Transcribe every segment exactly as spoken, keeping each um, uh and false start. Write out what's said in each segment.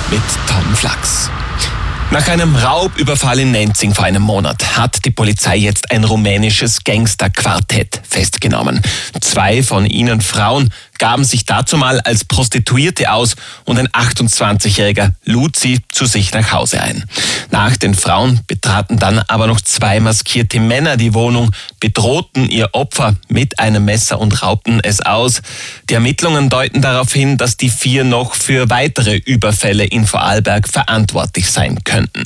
mit Tom Flachs. Nach einem Raubüberfall in Nenzing vor einem Monat hat die Polizei jetzt ein rumänisches Gangsterquartett festgenommen. Zwei von ihnen Frauen gaben sich dazu mal als Prostituierte aus und ein achtundzwanzigjähriger lud sie zu sich nach Hause ein. Nach den Frauen betraten dann aber noch zwei maskierte Männer die Wohnung, bedrohten ihr Opfer mit einem Messer und raubten es aus. Die Ermittlungen deuten darauf hin, dass die vier noch für weitere Überfälle in Vorarlberg verantwortlich sein könnten.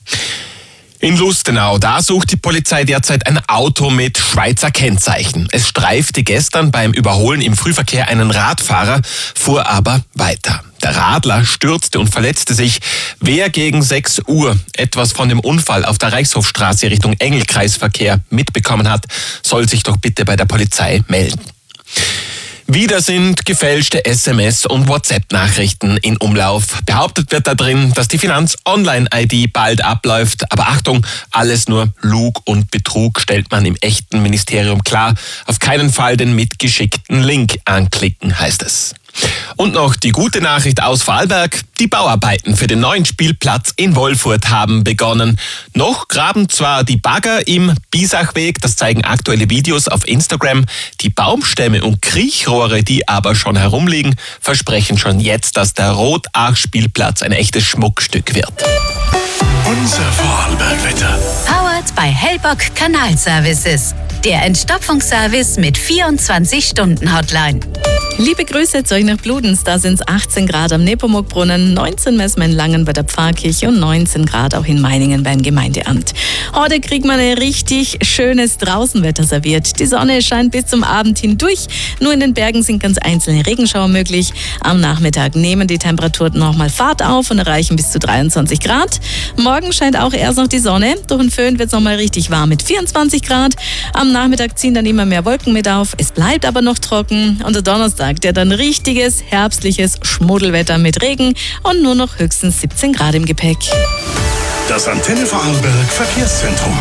In Lustenau, da sucht die Polizei derzeit ein Auto mit Schweizer Kennzeichen. Es streifte gestern beim Überholen im Frühverkehr einen Radfahrer, fuhr aber weiter. Der Radler stürzte und verletzte sich. Wer gegen sechs Uhr etwas von dem Unfall auf der Reichshofstraße Richtung Engelkreisverkehr mitbekommen hat, soll sich doch bitte bei der Polizei melden. Wieder sind gefälschte S M S- und WhatsApp-Nachrichten in Umlauf. Behauptet wird da drin, dass die Finanz-Online-I D bald abläuft. Aber Achtung, alles nur Lug und Betrug, stellt man im echten Ministerium klar. Auf keinen Fall den mitgeschickten Link anklicken, heißt es. Und noch die gute Nachricht aus Vorarlberg. Die Bauarbeiten für den neuen Spielplatz in Wolfurt haben begonnen. Noch graben zwar die Bagger im Biesachweg, das zeigen aktuelle Videos auf Instagram. Die Baumstämme und Kriechrohre, die aber schon herumliegen, versprechen schon jetzt, dass der Rotach-Spielplatz ein echtes Schmuckstück wird. Unser Vorarlberg-Wetter. Powered by Hellbock Kanalservices. Der Entstopfungsservice mit vierundzwanzig-Stunden-Hotline. Liebe Grüße zu euch nach Bludenz. Da sind es achtzehn Grad am Nepomukbrunnen, neunzehn messen wir in Langen bei der Pfarrkirche und neunzehn Grad auch in Meiningen beim Gemeindeamt. Heute kriegt man ein richtig schönes Draußenwetter serviert. Die Sonne scheint bis zum Abend hindurch. Nur in den Bergen sind ganz einzelne Regenschauer möglich. Am Nachmittag nehmen die Temperaturen nochmal Fahrt auf und erreichen bis zu dreiundzwanzig Grad. Morgen scheint auch erst noch die Sonne. Durch den Föhn wird es nochmal richtig warm mit vierundzwanzig Grad. Am Nachmittag ziehen dann immer mehr Wolken mit auf. Es bleibt aber noch trocken. Und der Donnerstag, der dann richtiges, herbstliches Schmuddelwetter mit Regen und nur noch höchstens siebzehn Grad im Gepäck. Das Antenne Vorarlberg Verkehrszentrum.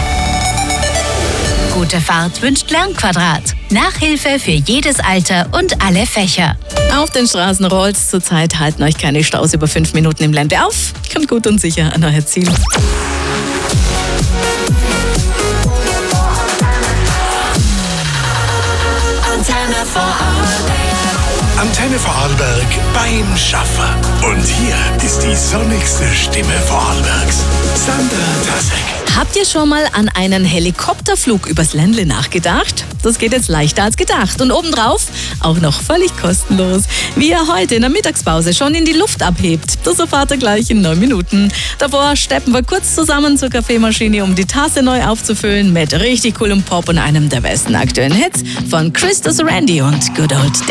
Gute Fahrt wünscht Lernquadrat. Nachhilfe für jedes Alter und alle Fächer. Auf den Straßen rollt's zurzeit, halten euch keine Staus über fünf Minuten im Lande auf. Kommt gut und sicher an euer Ziel. Antenne Vorarlberg. Antenne Vorarlberg beim Schaffer. Und hier ist die sonnigste Stimme Vorarlbergs. Sandra Tasek. Habt ihr schon mal an einen Helikopterflug übers Ländle nachgedacht? Das geht jetzt leichter als gedacht und obendrauf auch noch völlig kostenlos. Wie ihr heute in der Mittagspause schon in die Luft abhebt, das erfahrt ihr gleich in neun Minuten. Davor steppen wir kurz zusammen zur Kaffeemaschine, um die Tasse neu aufzufüllen mit richtig coolem Pop und einem der besten aktuellen Hits von Christus Randy und Good Old Days.